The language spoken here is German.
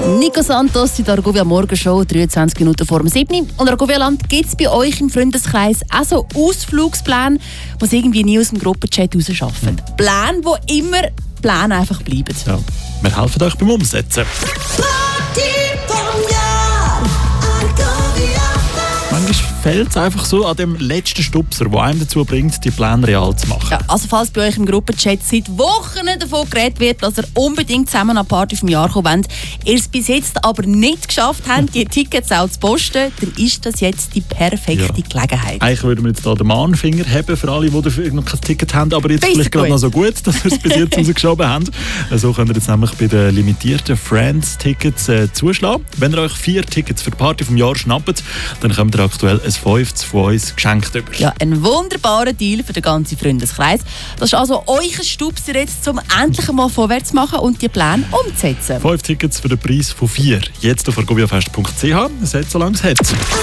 Nico Santos, die Argovia Morgenshow, 23 Minuten vor dem 7. Und Argovia-Land, gibt es bei euch im Freundeskreis auch so Ausflugspläne, die sie irgendwie nie aus dem Gruppenchat rausschaffen? Pläne, die immer Pläne einfach bleiben. Ja, wir helfen euch beim Umsetzen. Manchmal fehlt es einfach so an dem letzten Stupser, der einem dazu bringt, die Pläne real zu machen. Ja, also falls bei euch im Gruppenchat seit Wochen davon geredet wird, dass ihr unbedingt zusammen an die Party vom Jahr kommen wollt, ihr es bis jetzt aber nicht geschafft habt, die Tickets auch zu posten, dann ist das jetzt die perfekte Gelegenheit. Eigentlich würden wir jetzt hier den Mahnfinger haben für alle, die dafür noch kein Ticket haben, aber jetzt vielleicht gerade noch so gut, dass wir es bis jetzt rausgeschoben haben. So könnt ihr jetzt nämlich bei den limitierten Friends-Tickets zuschlagen. Wenn ihr euch 4 Tickets für die Party vom Jahr schnappt, dann kommt ihr aktuell ein 5 von uns geschenkt über. Ja, ein wunderbarer Deal für den ganzen Freundeskreis. Das ist also euer Stupser jetzt, um endlich mal vorwärts zu machen und die Pläne umzusetzen. 5 Tickets für den Preis von 4. Jetzt auf argoviafest.ch. Es hat, solange es hat.